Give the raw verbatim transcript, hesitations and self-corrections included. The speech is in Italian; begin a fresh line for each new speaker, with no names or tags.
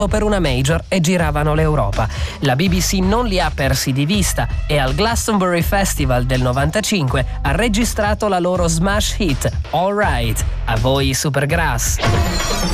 per una major e giravano l'Europa. La B B C non li ha persi di vista e al Glastonbury Festival del novantacinque ha registrato la loro smash hit All Right. A voi Supergrass.